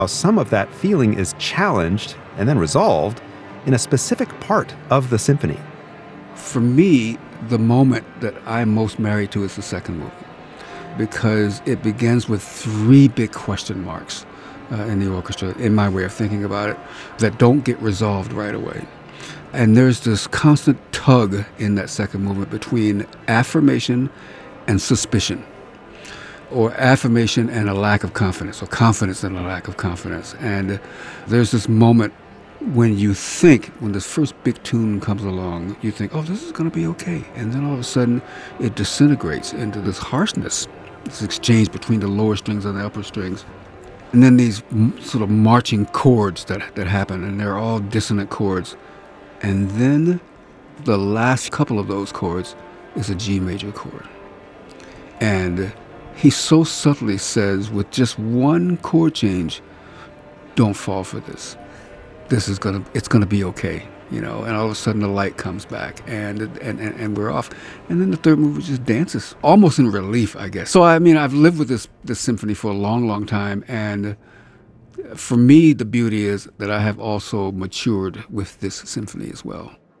How some of that feeling is challenged and then resolved in a specific part of the symphony. For me, the moment that I'm most married to is the second movement because it begins with three big question marks in the orchestra, in my way of thinking about it, that don't get resolved right away. And there's this constant tug in that second movement between affirmation and suspicion, or affirmation and a lack of confidence, or confidence and a lack of confidence. And there's this moment when you think, when this first big tune comes along, you think, oh, this is going to be okay. And then all of a sudden, it disintegrates into this harshness, this exchange between the lower strings and the upper strings. And then these sort of marching chords that happen, and they're all dissonant chords. And then the last couple of those chords is a G major chord. And he so subtly says, with just one chord change, don't fall for this. It's gonna be okay, And all of a sudden the light comes back, and we're off. And then the third movement just dances, almost in relief, I guess. So I've lived with this symphony for a long, long time, and for me, the beauty is that I have also matured with this symphony as well.